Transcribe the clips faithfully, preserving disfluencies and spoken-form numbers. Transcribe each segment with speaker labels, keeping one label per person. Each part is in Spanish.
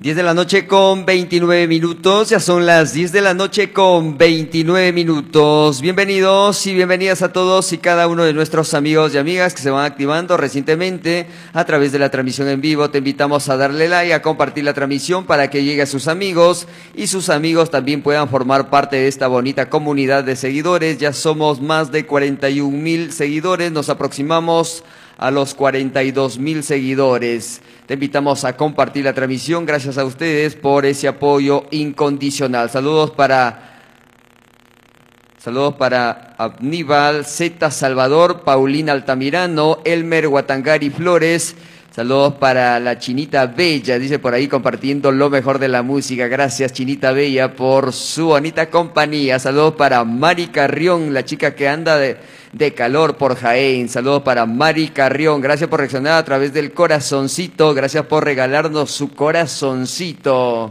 Speaker 1: diez de la noche con veintinueve minutos, ya son las diez de la noche con veintinueve minutos. Bienvenidos y bienvenidas a todos y cada uno de nuestros amigos y amigas que se van activando recientemente a través de la transmisión en vivo. Te invitamos a darle like, a compartir la transmisión para que llegue a sus amigos y sus amigos también puedan formar parte de esta bonita comunidad de seguidores. Ya somos más de cuarenta y un mil seguidores, nos aproximamos a los cuarenta y dos mil seguidores. Te invitamos a compartir la transmisión. Gracias a ustedes por ese apoyo incondicional. Saludos para saludos para Aníbal, Z Salvador, Paulina Altamirano, Elmer Guatangari Flores. Saludos para la Chinita Bella, dice por ahí, compartiendo lo mejor de la música. Gracias, Chinita Bella, por su bonita compañía. Saludos para Mari Carrión, la chica que anda de, de calor por Jaén. Saludos para Mari Carrión. Gracias por reaccionar a través del corazoncito. Gracias por regalarnos su corazoncito.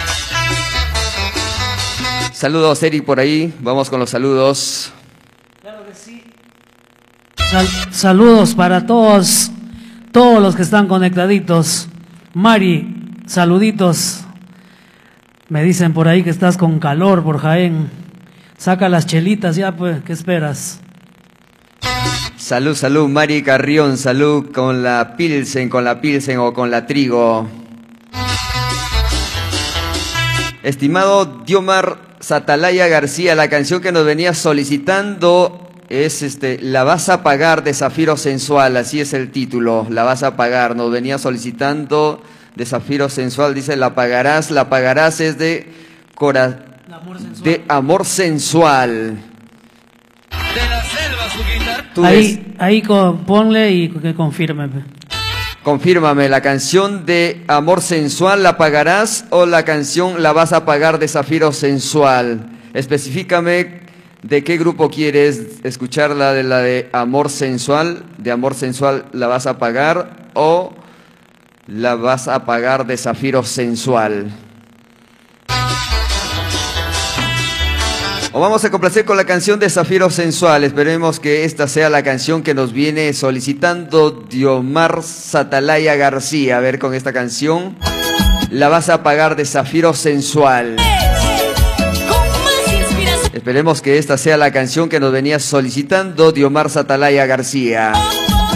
Speaker 1: Saludos, Eri, por ahí. Vamos con los saludos.
Speaker 2: Claro que sí. Sal saludos para todos. Todos los que están conectaditos. Mari, saluditos. Me dicen por ahí que estás con calor por Jaén. Saca las chelitas ya, pues, ¿qué esperas?
Speaker 1: Salud, salud, Mari Carrión, salud con la Pilsen, con la Pilsen o con la Trigo. Estimado Diomar Satalaya García, la canción que nos venía solicitando es este, La vas a pagar de Zafiro Sensual, así es el título, La vas a pagar. Nos venía solicitando de Zafiro Sensual, dice La pagarás, la pagarás es de, cora... amor de Amor Sensual.
Speaker 3: De la selva, su guitarra.
Speaker 2: Ahí, ahí con, ponle y que confirme.
Speaker 1: Confírmame, ¿la canción de Amor Sensual la pagarás o la canción La vas a pagar de Zafiro Sensual? Específicame. ¿De qué grupo quieres escucharla? ¿De la de Amor Sensual? ¿De Amor Sensual la vas a pagar o la vas a pagar de Zafiro Sensual? O vamos a complacer con la canción de Zafiro Sensual. Esperemos que esta sea la canción que nos viene solicitando Diomar Satalaya García. A ver, con esta canción, La vas a pagar de Zafiro Sensual. Esperemos que esta sea la canción que nos venía solicitando Diomar Satalaya García.